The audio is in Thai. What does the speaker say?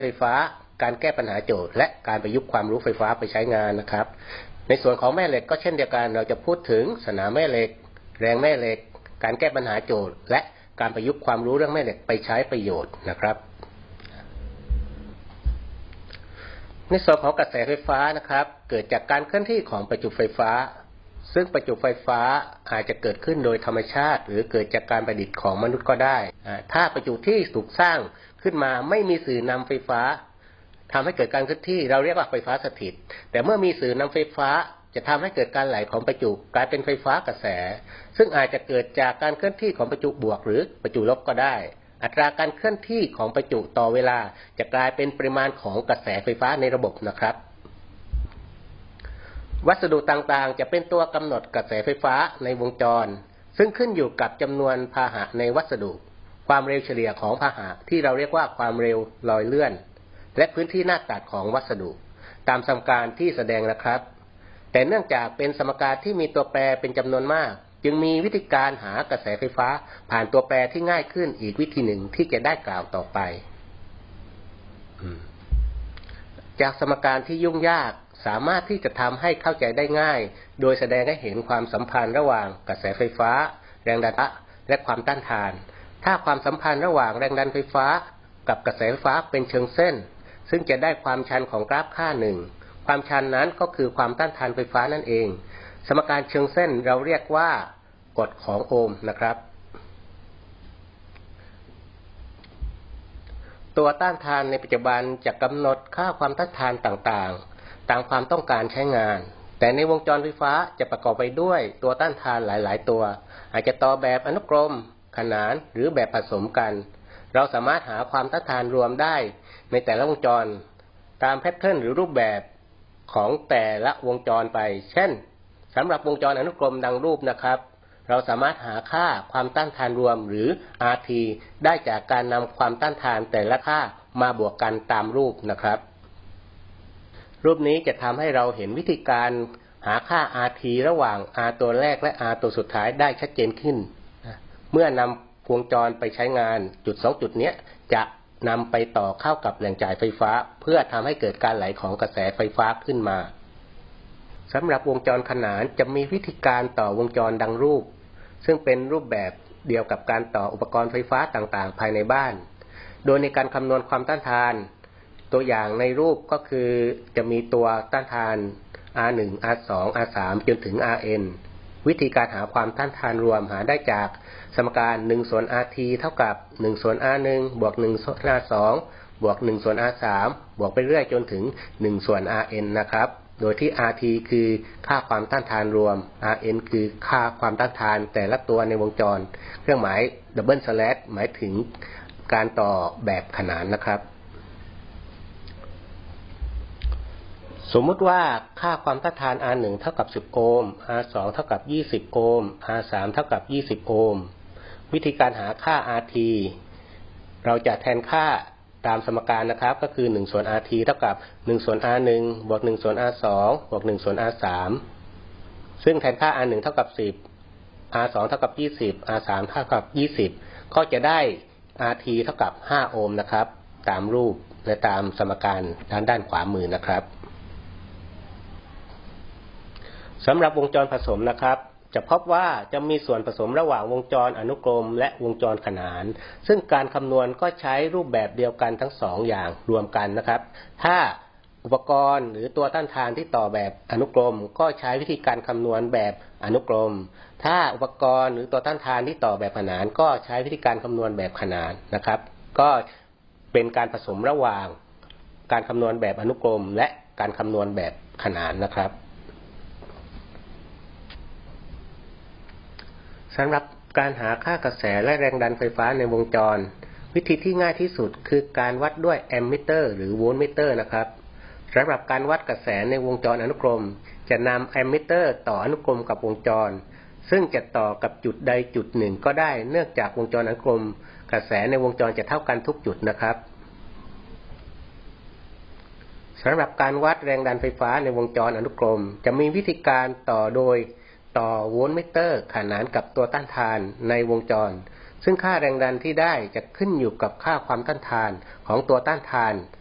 ไฟฟ้าการแก้ปัญหาโจทย์และการประยุกต์ความรู้ไฟฟ้าไปใช้งานนะครับในส่วนของแม่เหล็กก็เช่นเดียวกันเราจะพูดถึงสนามแม่เหล็กแรงแม่เหล็กการแก้ปัญหาโจทย์และการประยุกต์ความรู้เรื่องแม่เหล็กไปใช้ประโยชน์นะครับในส่วนของกระแสไฟฟ้านะครับเกิดจากการเคลื่อนที่ของประจุไฟฟ้าซึ่งประจุไฟฟ้าอาจจะเกิดขึ้นโดยธรรมชาติหรือเกิดจากการประดิษฐ์ของมนุษย์ก็ได้ถ้าประจุที่ถูกสร้างขึ้นมาไม่มีสื่อนำไฟฟ้าทำให้เกิดการเคลื่อนที่เราเรียกว่าไฟฟ้าสถิตแต่เมื่อมีสื่อนำไฟฟ้าจะทำให้เกิดการไหลของประจุกลายเป็นไฟฟ้ากระแสซึ่งอาจจะเกิดจากการเคลื่อนที่ของประจุบวกหรือประจุลบก็ได้อัตราการเคลื่อนที่ของประจุต่อเวลาจะกลายเป็นปริมาณของกระแสไฟฟ้าในระบบนะครับวัสดุต่างๆจะเป็นตัวกำหนดกระแสไฟฟ้าในวงจรซึ่งขึ้นอยู่กับจำนวนพาหะในวัสดุความเร็วเฉลี่ยของพาหะที่เราเรียกว่าความเร็วลอยเลื่อนและพื้นที่หน้าตัดของวัสดุตามสมการที่แสดงนะครับแต่เนื่องจากเป็นสมการที่มีตัวแปรเป็นจำนวนมากจึงมีวิธีการหากระแสไฟฟ้าผ่านตัวแปรที่ง่ายขึ้นอีกวิธีหนึ่งที่จะได้กล่าวต่อไปจากสมการที่ยุ่งยากสามารถที่จะทำให้เข้าใจได้ง่ายโดยแสดงให้เห็นความสัมพันธ์ระหว่างกระแสไฟฟ้าแรงดันและความต้านทานถ้าความสัมพันธ์ระหว่างแรงดันไฟฟ้ากับกระแสไฟฟ้าเป็นเชิงเส้นซึ่งจะได้ความชันของกราฟค่าหนึ่งความชันนั้นก็คือความต้านทานไฟฟ้านั่นเองสมการเชิงเส้นเราเรียกว่ากฎของโอห์มนะครับตัวต้านทานในปัจจุบันจะกำหนดค่าความต้านทานต่างๆตามความต้องการใช้งานแต่ในวงจรไฟฟ้าจะประกอบไปด้วยตัวต้านทานหลายๆตัวอาจจะต่อแบบอนุกรมขนานหรือแบบผสมกันเราสามารถหาความต้านทานรวมได้ในแต่ละวงจรตามแพทเทิร์นหรือรูปแบบของแต่ละวงจรไปเช่นสำหรับวงจรอนุกรมดังรูปนะครับเราสามารถหาค่าความต้านทานรวมหรือ RT ได้จากการนำความต้านทานแต่ละค่ามาบวกกันตามรูปนะครับรูปนี้จะทำให้เราเห็นวิธีการหาค่า RT ระหว่าง R ตัวแรกและ R ตัวสุดท้ายได้ชัดเจนขึ้นเมื่อนำวงจรไปใช้งานจุด2จุดนี้จะนำไปต่อเข้ากับแหล่งจ่ายไฟฟ้าเพื่อทำให้เกิดการไหลของกระแสไฟฟ้าขึ้นมาสำหรับวงจรขนานจะมีวิธีการต่อวงจรดังรูปซึ่งเป็นรูปแบบเดียวกับการต่ออุปกรณ์ไฟฟ้าต่างๆภายในบ้านโดยในการคำนวณความต้านทานตัวอย่างในรูปก็คือจะมีตัวต้านทาน R1 R2 R3 จนถึง Rn วิธีการหาความต้านทานรวมหาได้จากสมการ1ส่วน RT เท่ากับ1ส่วน R1 บวก1ส่วน R2 บวก1ส่วน R3 บวกไปเรื่อยจนถึง1ส่วน Rn นะครับโดยที่ RT คือค่าความต้านทานรวม Rn คือค่าความต้านทานแต่ละตัวในวงจรเครื่องหมายดับเบิลสแลชหมายถึงการต่อแบบขนานนะครับสมมุติว่าค่าความต้านทาน R1 เท่ากับ10โอห์ม R2 เท่ากับ20โอห์ม R3 เท่ากับ20โอห์มวิธีการหาค่า RT เราจะแทนค่าตามสมการนะครับก็คือ1ส่วน RT เท่ากับ1ส่วน R1 บวก1ส่วน R2 บวก1ส่วน R3 ซึ่งแทนค่า R1 เท่ากับ10 R2 เท่ากับ20 R3 เท่ากับ20ก็จะได้ RT เท่ากับ5โอห์มนะครับตามรูปและตามสมการด้านขวามือนะครับสำหรับวงจรผสมนะครับจะพบว่าจะมีส่วนผสมระหว่างวงจรอนุกรมและวงจรขนานซึ่งการคำนวณก็ใช้รูปแบบเดียวกันทั้ง2อย่างรวมกันนะครับถ้าอุปกรณ์หรือตัวต้านทานที่ต่อแบบอนุกรมก็ใช้วิธีการคำนวณแบบอนุกรมถ้าอุปกรณ์หรือตัวต้านทานที่ต่อแบบขนานก็ใช้วิธีการคำนวณแบบขนานนะครับก็เป็นการผสมระหว่างการคำนวณแบบอนุกรมและการคำนวณแบบขนานนะครับสำหรับการหาค่ากระแสและแรงดันไฟฟ้าในวงจรวิธีที่ง่ายที่สุดคือการวัดด้วยแอมป์มิเตอร์หรือโวลต์มิเตอร์นะครับสำหรับการวัดกระแสในวงจรอนุกรมจะนำแอมป์มิเตอร์ต่ออนุกรมกับวงจรซึ่งจะต่อกับจุดใดจุดหนึ่งก็ได้เนื่องจากวงจรอนุกรมกระแสในวงจรจะเท่ากันทุกจุดนะครับสำหรับการวัดแรงดันไฟฟ้าในวงจรอนุกรมจะมีวิธีการต่อโดยต่อโวลต์มิเตอร์ขนานกับตัวต้านทานในวงจรซึ่งค่าแรงดันที่ได้จะขึ้นอยู่กับค่าความต้านทานของตัวต้านทาน